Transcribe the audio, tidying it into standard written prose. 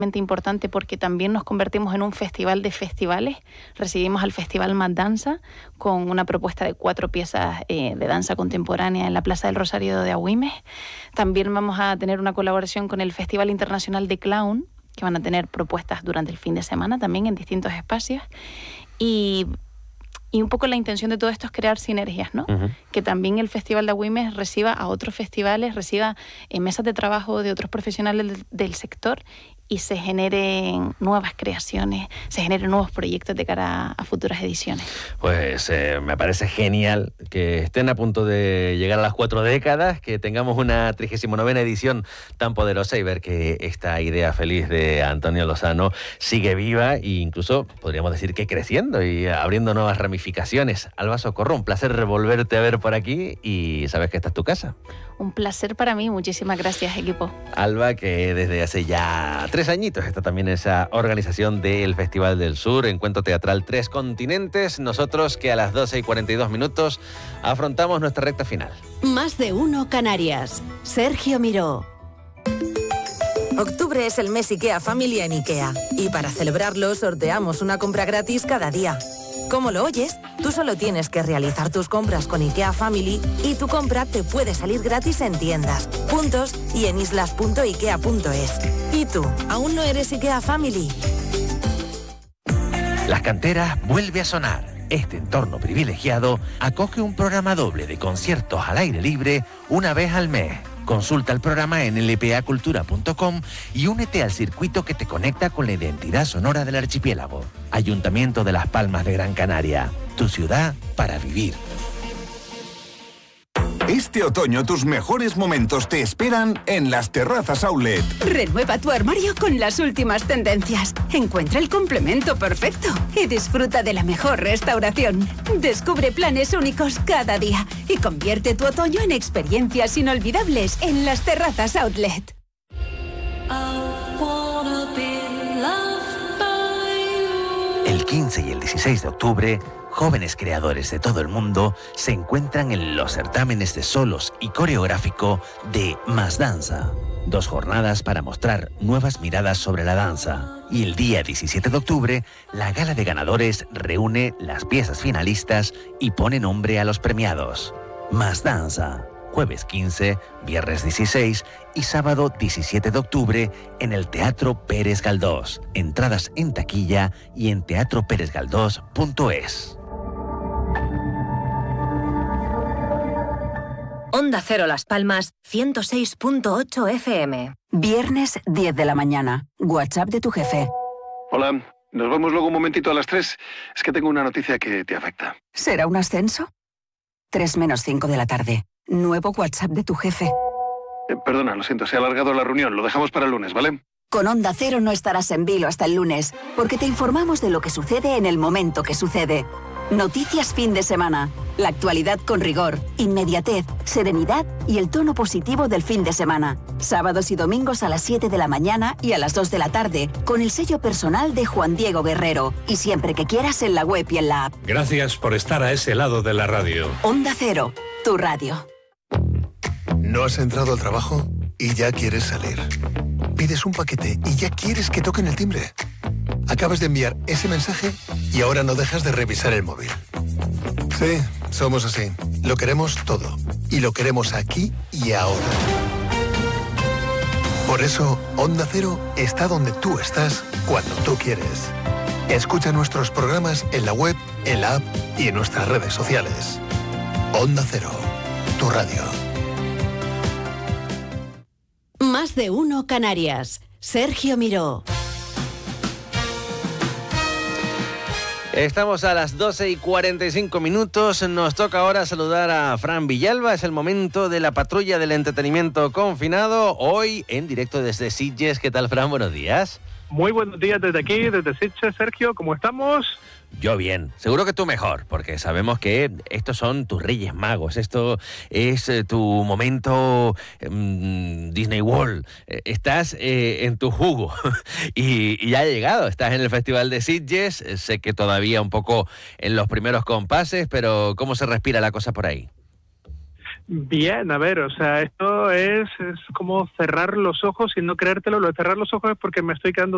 importante porque también nos convertimos en un festival de festivales. Recibimos al Festival Más Danza con una propuesta de 4 piezas de danza contemporánea en la Plaza del Rosario de Agüimes. También vamos a tener una colaboración con el Festival Internacional de Clown, que van a tener propuestas durante el fin de semana también en distintos espacios. Y un poco la intención de todo esto es crear sinergias, ¿no? Uh-huh. Que también el Festival de Agüimes reciba a otros festivales, reciba mesas de trabajo de otros profesionales del sector y se generen nuevas creaciones, se generen nuevos proyectos de cara a futuras ediciones. Pues me parece genial que estén a punto de llegar a las 4 décadas, que tengamos una 39ª edición tan poderosa y ver que esta idea feliz de Antonio Lozano sigue viva e incluso podríamos decir que creciendo y abriendo nuevas ramificaciones. Alba Socorro, un placer volverte a ver por aquí y sabes que esta es tu casa. Un placer para mí, muchísimas gracias, equipo. Alba, que desde hace ya 3 añitos está también en esa organización del Festival del Sur, encuentro teatral 3 continentes. Nosotros que a las 12:42 afrontamos nuestra recta final. Más de uno Canarias. Sergio Miró. Octubre es el mes IKEA Family en IKEA y para celebrarlo sorteamos una compra gratis cada día. ¿Cómo lo oyes? Tú solo tienes que realizar tus compras con IKEA Family y tu compra te puede salir gratis en tiendas, puntos y en islas.ikea.es. ¿Y tú, aún no eres IKEA Family? Las Canteras vuelve a sonar. Este entorno privilegiado acoge un programa doble de conciertos al aire libre una vez al mes. Consulta el programa en lpacultura.com y únete al circuito que te conecta con la identidad sonora del archipiélago. Ayuntamiento de Las Palmas de Gran Canaria, tu ciudad para vivir. Este otoño tus mejores momentos te esperan en Las Terrazas Outlet. Renueva tu armario con las últimas tendencias. Encuentra el complemento perfecto y disfruta de la mejor restauración. Descubre planes únicos cada día y convierte tu otoño en experiencias inolvidables en Las Terrazas Outlet. El 15 y el 16 de octubre, jóvenes creadores de todo el mundo se encuentran en los certámenes de solos y coreográfico de Más Danza. 2 jornadas para mostrar nuevas miradas sobre la danza. Y el día 17 de octubre, la gala de ganadores reúne las piezas finalistas y pone nombre a los premiados. Más Danza. Jueves 15, viernes 16 y sábado 17 de octubre en el Teatro Pérez Galdós. Entradas en taquilla y en teatroperezgaldós.es. Onda Cero Las Palmas, 106.8 FM. Viernes 10 de la mañana. WhatsApp de tu jefe. Hola, nos vemos luego un momentito a las 3. Es que tengo una noticia que te afecta. ¿Será un ascenso? 3 menos 5 de la tarde. Nuevo WhatsApp de tu jefe. Perdona, lo siento, se ha alargado la reunión. Lo dejamos para el lunes, ¿vale? Con Onda Cero no estarás en vilo hasta el lunes, porque te informamos de lo que sucede en el momento que sucede. Noticias fin de semana. La actualidad con rigor, inmediatez, serenidad y el tono positivo del fin de semana. Sábados y domingos a las 7 de la mañana y a las 2 de la tarde, con el sello personal de Juan Diego Guerrero. Y siempre que quieras en la web y en la app. Gracias por estar a ese lado de la radio. Onda Cero, tu radio. No has entrado al trabajo y ya quieres salir. Pides un paquete y ya quieres que toquen el timbre. Acabas de enviar ese mensaje y ahora no dejas de revisar el móvil. Sí, somos así. Lo queremos todo. Y lo queremos aquí y ahora. Por eso, Onda Cero está donde tú estás cuando tú quieres. Escucha nuestros programas en la web, en la app y en nuestras redes sociales. Onda Cero, tu radio. Más de uno Canarias. Sergio Miró. Estamos a las 12:45. Nos toca ahora saludar a Fran Villalba. Es el momento de la patrulla del entretenimiento confinado. Hoy en directo desde Sitges. ¿Qué tal, Fran? Buenos días. Muy buenos días desde aquí, desde Sitges. Sergio, ¿cómo estamos? Yo bien, seguro que tú mejor, porque sabemos que estos son tus Reyes Magos, esto es tu momento Disney World, estás en tu jugo y ya ha llegado, estás en el Festival de Sitges, sé que todavía un poco en los primeros compases, pero ¿cómo se respira la cosa por ahí? Bien, a ver, o sea, esto es como cerrar los ojos y no creértelo. Lo de cerrar los ojos es porque me estoy quedando